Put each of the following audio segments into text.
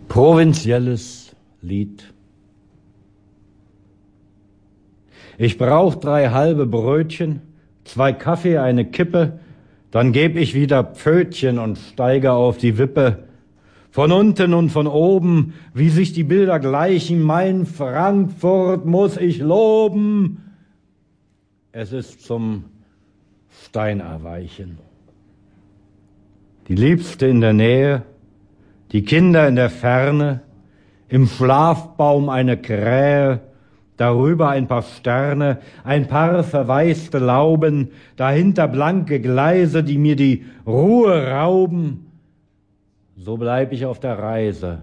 Provinzielles Lied. Ich brauch 3 halbe Brötchen, 2 Kaffee, eine Kippe, dann geb ich wieder Pfötchen und steige auf die Wippe. Von unten und von oben, wie sich die Bilder gleichen, mein Frankfurt muss ich loben. Es ist zum Stein erweichen. Die Liebste in der Nähe, die Kinder in der Ferne, im Schlafbaum eine Krähe, darüber ein paar Sterne, ein paar verwaiste Lauben, dahinter blanke Gleise, die mir die Ruhe rauben. So bleib ich auf der Reise.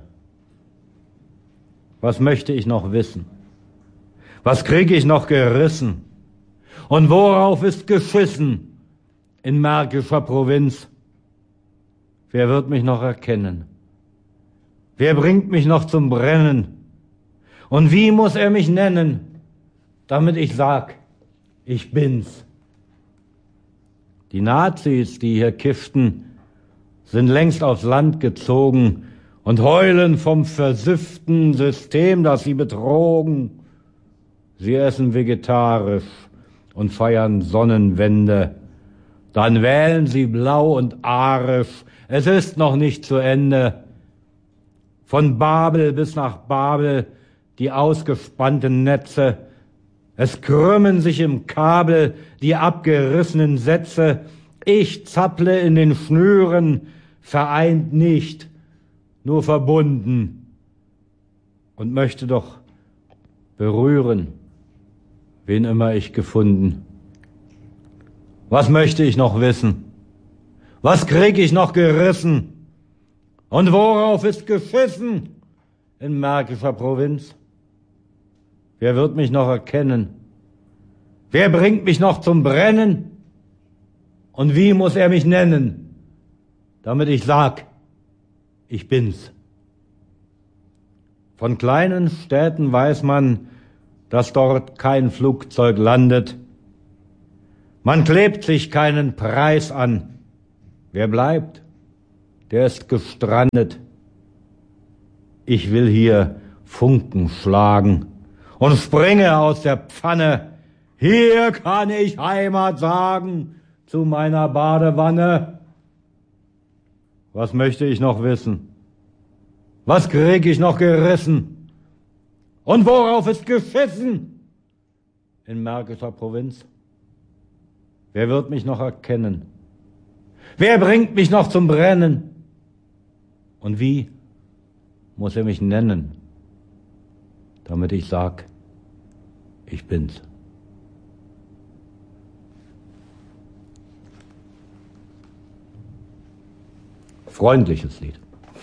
Was möchte ich noch wissen? Was krieg ich noch gerissen? Und worauf ist geschissen in märkischer Provinz? Wer wird mich noch erkennen? Wer bringt mich noch zum Brennen? Und wie muss er mich nennen, damit ich sag, ich bin's? Die Nazis, die hier kifften, sind längst aufs Land gezogen und heulen vom versifften System, das sie betrogen. Sie essen vegetarisch und feiern Sonnenwende. Dann wählen sie blau und arisch. Es ist noch nicht zu Ende. Von Babel bis nach Babel die ausgespannten Netze. Es krümmen sich im Kabel die abgerissenen Sätze. Ich zapple in den Schnüren, vereint nicht, nur verbunden. Und möchte doch berühren, wen immer ich gefunden. Was möchte ich noch wissen? Was krieg ich noch gerissen? Und worauf ist geschissen in märkischer Provinz? Wer wird mich noch erkennen? Wer bringt mich noch zum Brennen? Und wie muss er mich nennen, damit ich sag, ich bin's? Von kleinen Städten weiß man, dass dort kein Flugzeug landet. Man klebt sich keinen Preis an. Wer bleibt, der ist gestrandet. Ich will hier Funken schlagen und springe aus der Pfanne. Hier kann ich Heimat sagen zu meiner Badewanne. Was möchte ich noch wissen? Was krieg ich noch gerissen? Und worauf ist geschissen in märkischer Provinz? Wer wird mich noch erkennen? Wer bringt mich noch zum Brennen? Und wie muss er mich nennen, damit ich sag, ich bin's? Freundliches Lied.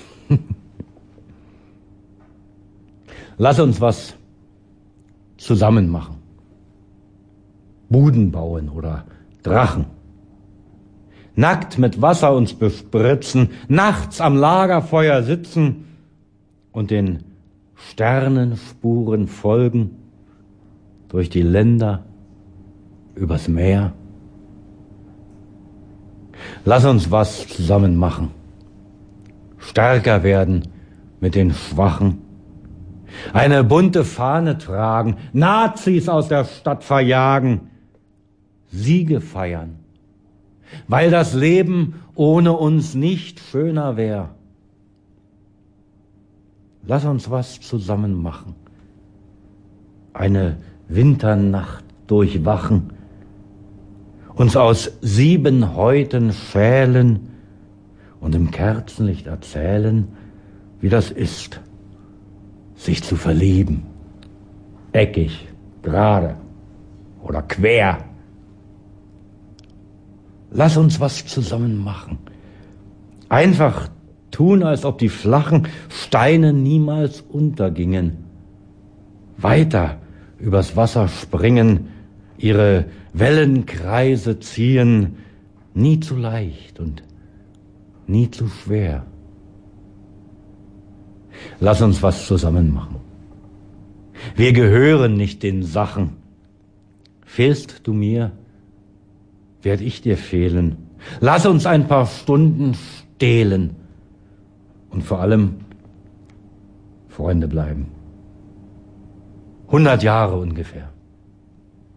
Lass uns was zusammen machen. Buden bauen oder Drachen. Nackt mit Wasser uns bespritzen, nachts am Lagerfeuer sitzen und den Sternenspuren folgen, durch die Länder, übers Meer. Lass uns was zusammen machen. Stärker werden mit den Schwachen. Eine bunte Fahne tragen, Nazis aus der Stadt verjagen, Siege feiern, weil das Leben ohne uns nicht schöner wär. Lass uns was zusammen machen. Eine Winternacht durchwachen, uns aus 7 Häuten schälen und im Kerzenlicht erzählen, wie das ist, sich zu verlieben. Eckig, gerade oder quer. Lass uns was zusammen machen. Einfach tun, als ob die flachen Steine niemals untergingen. Weiter übers Wasser springen, ihre Wellenkreise ziehen, nie zu leicht und nie zu schwer. Lass uns was zusammen machen. Wir gehören nicht den Sachen. Fehlst du mir, werd ich dir fehlen. Lass uns ein paar Stunden stehlen. Und vor allem, Freunde bleiben. 100 Jahre ungefähr.